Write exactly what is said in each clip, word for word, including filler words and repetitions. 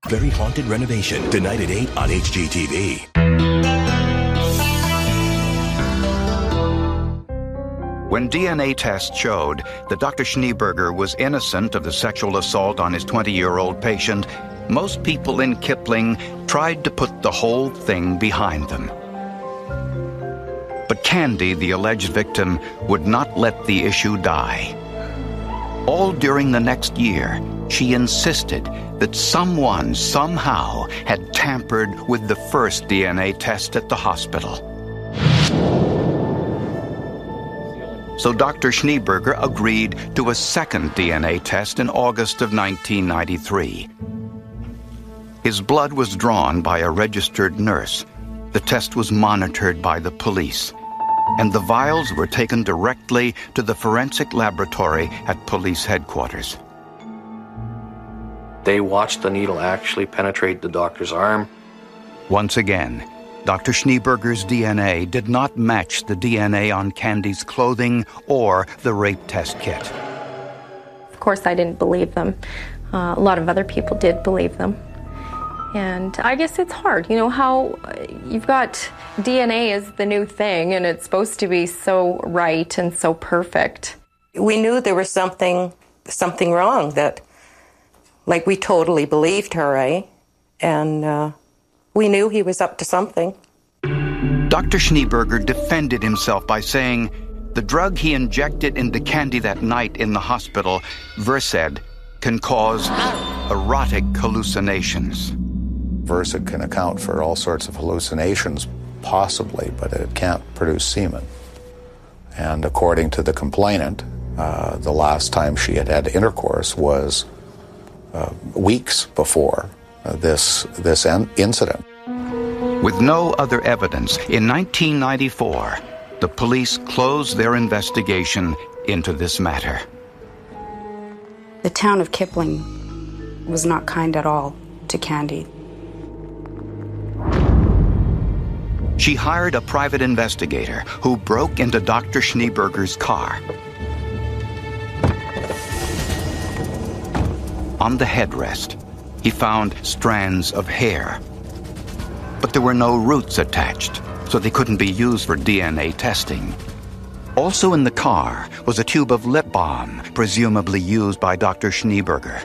Very Haunted Renovation, tonight at eight on H G T V. When D N A tests showed that Doctor Schneeberger was innocent of the sexual assault on his twenty-year-old patient, most people in Kipling tried to put the whole thing behind them. But Candy, the alleged victim, would not let the issue die. All during the next year, she insisted that someone somehow had tampered with the first D N A test at the hospital. So Doctor Schneeberger agreed to a second D N A test in August of nineteen ninety-three. His blood was drawn by a registered nurse. The test was monitored by the police, and the vials were taken directly to the forensic laboratory at police headquarters. They watched the needle actually penetrate the doctor's arm. Once again, Doctor Schneeberger's D N A did not match the D N A on Candy's clothing or the rape test kit. Of course, I didn't believe them. Uh, a lot of other people did believe them. And I guess it's hard, you know, how you've got D N A is the new thing, and it's supposed to be so right and so perfect. We knew there was something, something wrong, that, like, we totally believed her, eh? And uh, we knew he was up to something. Doctor Schneeberger defended himself by saying the drug he injected into Candy that night in the hospital, Versed, can cause erotic hallucinations. Versed can account for all sorts of hallucinations, possibly, but it can't produce semen. And according to the complainant, uh, the last time she had had intercourse was uh, weeks before uh, this, this en- incident. With no other evidence, in nineteen ninety-four, the police closed their investigation into this matter. The town of Kipling was not kind at all to Candy. She hired a private investigator who broke into Doctor Schneeberger's car. On the headrest, he found strands of hair. But there were no roots attached, so they couldn't be used for D N A testing. Also in the car was a tube of lip balm, presumably used by Doctor Schneeberger.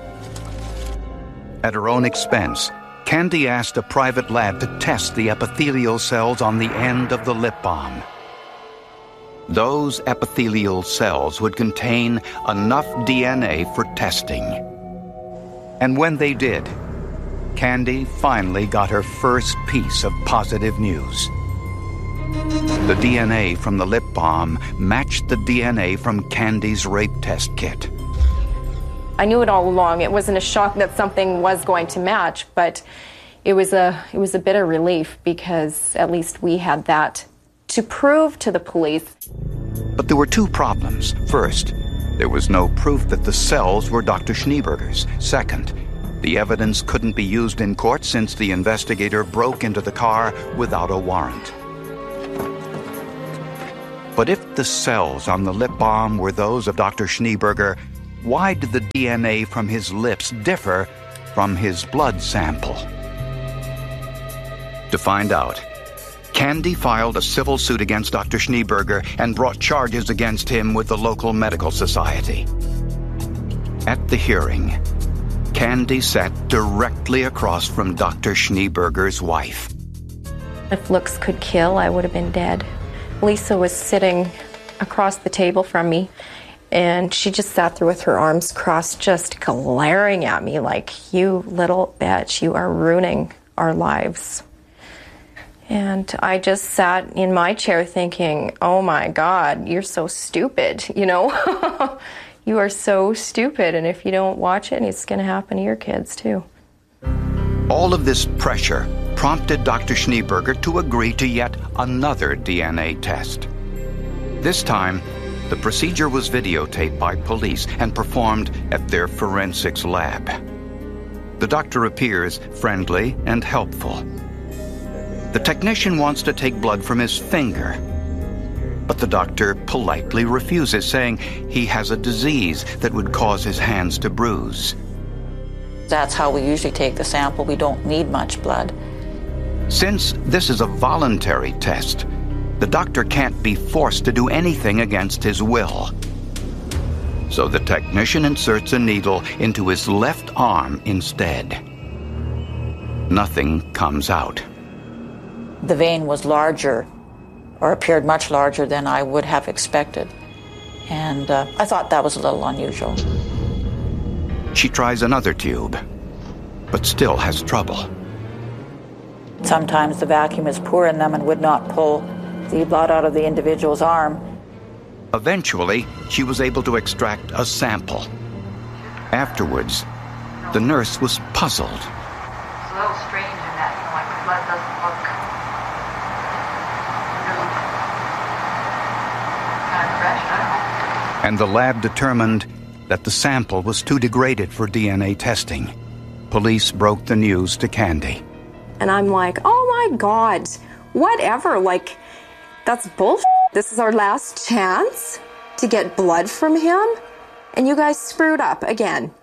At her own expense, Candy asked a private lab to test the epithelial cells on the end of the lip balm. Those epithelial cells would contain enough D N A for testing. And when they did, Candy finally got her first piece of positive news. The D N A from the lip balm matched the D N A from Candy's rape test kit. I knew it all along. It wasn't a shock that something was going to match, but it was a it was a bit of relief because at least we had that to prove to the police. But there were two problems. First, there was no proof that the cells were Doctor Schneeberger's. Second, the evidence couldn't be used in court since the investigator broke into the car without a warrant. But if the cells on the lip balm were those of Doctor Schneeberger, why did the D N A from his lips differ from his blood sample? To find out, Candy filed a civil suit against Doctor Schneeberger and brought charges against him with the local medical society. At the hearing, Candy sat directly across from Doctor Schneeberger's wife. If looks could kill, I would have been dead. Lisa was sitting across the table from me, and she just sat there with her arms crossed, just glaring at me like, "You little bitch, you are ruining our lives." And I just sat in my chair thinking, oh my God, you're so stupid, you know? You are so stupid, and if you don't watch it, it's going to happen to your kids too. All of this pressure prompted Doctor Schneeberger to agree to yet another D N A test. This time, the procedure was videotaped by police and performed at their forensics lab. The doctor appears friendly and helpful. The technician wants to take blood from his finger, but the doctor politely refuses, saying he has a disease that would cause his hands to bruise. That's how we usually take the sample. We don't need much blood. Since this is a voluntary test, the doctor can't be forced to do anything against his will. So the technician inserts a needle into his left arm instead. Nothing comes out. The vein was larger, or appeared much larger than I would have expected. And uh, I thought that was a little unusual. She tries another tube, but still has trouble. Sometimes the vacuum is poor in them and would not pull the blood out of the individual's arm. Eventually, she was able to extract a sample. Afterwards, the nurse was puzzled. It's a little strange in that, you know, like the blood doesn't look really kind of fresh, I don't know. And the lab determined that the sample was too degraded for D N A testing. Police broke the news to Candy. And I'm like, oh my God, whatever, like, that's bullshit. This is our last chance to get blood from him, and you guys screwed up again.